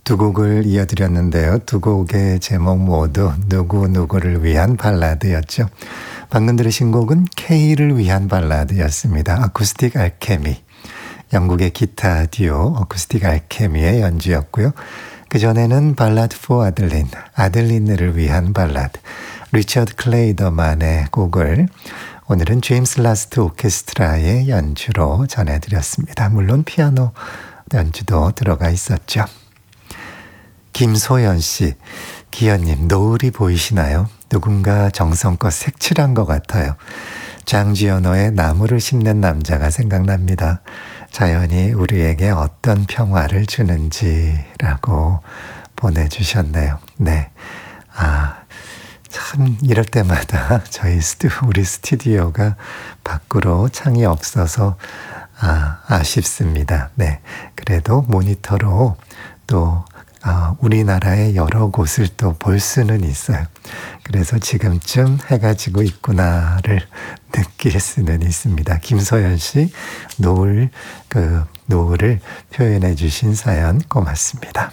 두 곡을 이어드렸는데요. 두 곡의 제목 모두 누구누구를 위한 발라드였죠. 방금 들으신 곡은 K를 위한 발라드였습니다. 아쿠스틱 알케미. 영국의 기타 듀오 어쿠스틱 알케미의 연주였고요. 그전에는 발라드 포 아들린, 아들린을 위한 발라드. 리처드 클레이더만의 곡을 오늘은 제임스 라스트 오케스트라의 연주로 전해드렸습니다. 물론 피아노 연주도 들어가 있었죠. 김소연 씨, 기현님, 노을이 보이시나요? 누군가 정성껏 색칠한 것 같아요. 장지연호의 나무를 심는 남자가 생각납니다. 자연이 우리에게 어떤 평화를 주는지라고 보내주셨네요. 네. 참 이럴 때마다 우리 스튜디오가 밖으로 창이 없어서 아쉽습니다. 네. 그래도 모니터로 또 우리나라의 여러 곳을 또 볼 수는 있어요. 그래서 지금쯤 해가 지고 있구나를 느낄 수는 있습니다. 김소연 씨, 노을을 표현해 주신 사연 고맙습니다.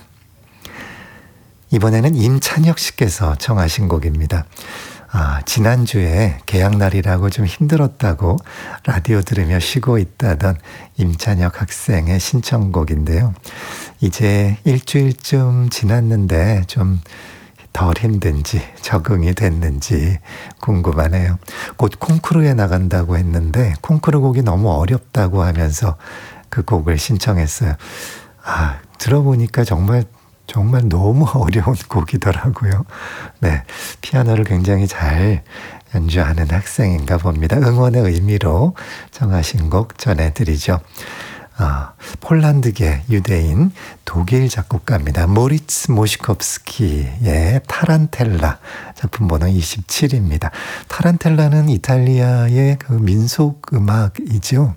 이번에는 임찬혁 씨께서 청하신 곡입니다. 지난주에 개학날이라고 좀 힘들었다고 라디오 들으며 쉬고 있다던 임찬혁 학생의 신청곡인데요. 이제 일주일쯤 지났는데 좀 덜 힘든지 적응이 됐는지 궁금하네요. 곧 콩쿠르에 나간다고 했는데 콩쿠르 곡이 너무 어렵다고 하면서 그 곡을 신청했어요. 들어보니까 정말 너무 어려운 곡이더라고요. 네, 피아노를 굉장히 잘 연주하는 학생인가 봅니다. 응원의 의미로 정하신 곡 전해드리죠. 폴란드계 유대인 독일 작곡가입니다. 모리츠 모시콥스키의 타란텔라, 작품 번호 27입니다. 타란텔라는 이탈리아의 그 민속 음악이죠.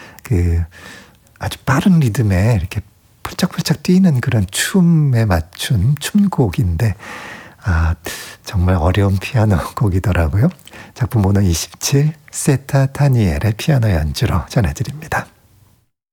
아주 빠른 리듬에 이렇게 펄짝펄짝 뛰는 그런 춤에 맞춘 춤곡인데 정말 어려운 피아노 곡이더라고요. 작품 번호 27, 세타 타니엘의 피아노 연주로 전해드립니다.